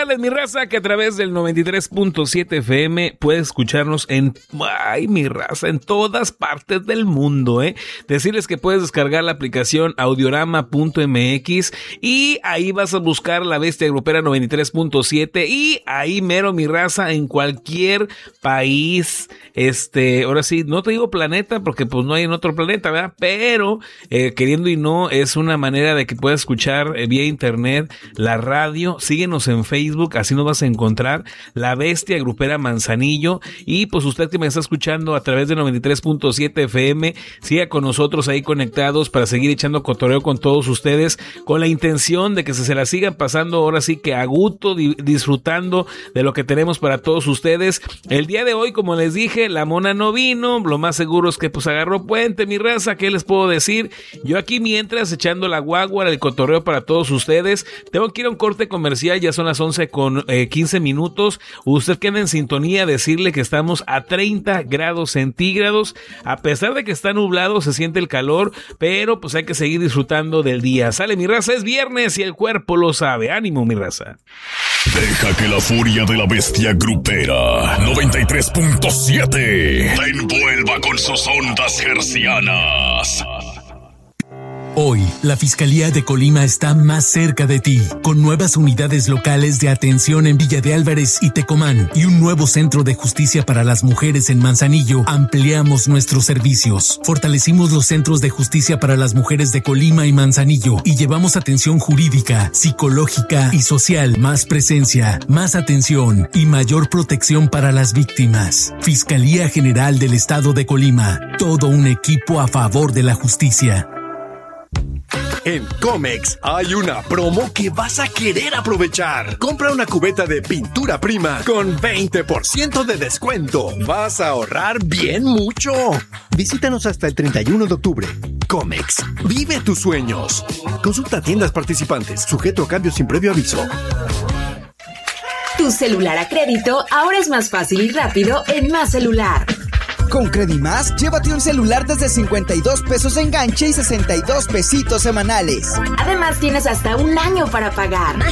recordarles, mi raza, que a través del 93.7 FM puedes escucharnos en todas partes del mundo, Decirles que puedes descargar la aplicación audiorama.mx y ahí vas a buscar La Bestia Grupera 93.7 y ahí mero, mi raza, en cualquier país, ahora sí, no te digo planeta porque pues no hay en otro planeta, ¿verdad? Pero queriendo y no, es una manera de que puedas escuchar vía internet la radio. Síguenos en Facebook, así nos vas a encontrar, La Bestia Grupera Manzanillo. Y pues usted que me está escuchando a través de 93.7 FM, siga con nosotros ahí conectados para seguir echando cotorreo con todos ustedes, con la intención de que se la sigan pasando ahora sí que a gusto, disfrutando de lo que tenemos para todos ustedes. El día de hoy, como les dije, la mona no vino, lo más seguro es que pues agarró puente, mi raza. ¿Qué les puedo decir? Yo aquí mientras echando la guagua, el cotorreo para todos ustedes. Tengo que ir a un corte comercial, ya son las 11:15 minutos. Usted queda en sintonía, decirle que estamos a 30 grados centígrados. A pesar de que está nublado, se siente el calor, pero pues hay que seguir disfrutando del día. Sale, mi raza, es viernes y el cuerpo lo sabe. Ánimo, mi raza. Deja que la furia de la bestia grupera 93.7 te envuelva con sus ondas hercianas. Hoy, la Fiscalía de Colima está más cerca de ti, con nuevas unidades locales de atención en Villa de Álvarez y Tecomán y un nuevo centro de justicia para las mujeres en Manzanillo. Ampliamos nuestros servicios, fortalecimos los centros de justicia para las mujeres de Colima y Manzanillo y llevamos atención jurídica, psicológica y social, más presencia, más atención y mayor protección para las víctimas. Fiscalía General del Estado de Colima, todo un equipo a favor de la justicia. En Comex hay una promo que vas a querer aprovechar. Compra una cubeta de pintura prima con 20% de descuento. Vas a ahorrar bien mucho. Visítanos hasta el 31 de octubre. Comex, vive tus sueños. Consulta tiendas participantes, sujeto a cambio sin previo aviso. Tu celular a crédito ahora es más fácil y rápido en Más Celular. Con Credimás, llévate un celular desde 52 pesos de enganche y 62 pesitos semanales. Además, tienes hasta un año para pagar.